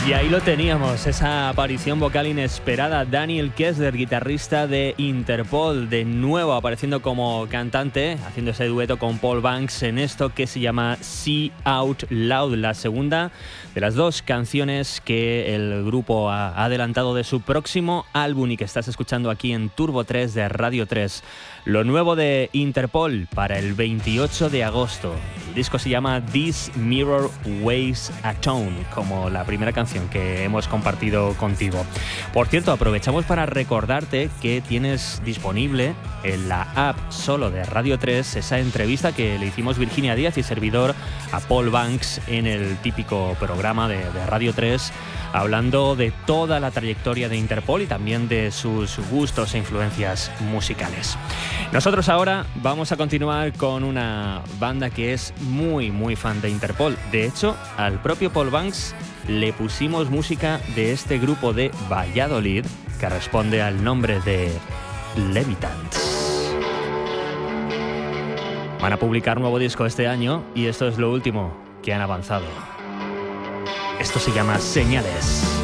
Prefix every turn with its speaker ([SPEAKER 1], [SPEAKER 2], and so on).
[SPEAKER 1] Y ahí lo teníamos, esa aparición vocal inesperada. Daniel Kessler, guitarrista de Interpol, de nuevo apareciendo como cantante, haciendo ese dueto con Paul Banks en esto que se llama See Out Loud, la segunda de las dos canciones que el grupo ha adelantado de su próximo álbum y que estás escuchando aquí en Turbo 3 de Radio 3. Lo nuevo de Interpol para el 28 de agosto. El disco se llama This Mirror Weighs a Tone, como la primera canción que hemos compartido contigo. Por cierto, aprovechamos para recordarte que tienes disponible en la app solo de Radio 3 esa entrevista que le hicimos Virginia Díaz y servidor a Paul Banks en el típico programa de Radio 3, hablando de toda la trayectoria de Interpol y también de sus gustos e influencias musicales. Nosotros ahora vamos a continuar con una banda que es muy fan de Interpol. De hecho, al propio Paul Banks le pusimos música de este grupo de Valladolid que responde al nombre de Levitants. Van a publicar nuevo disco este año y esto es lo último que han avanzado. Esto se llama Señales.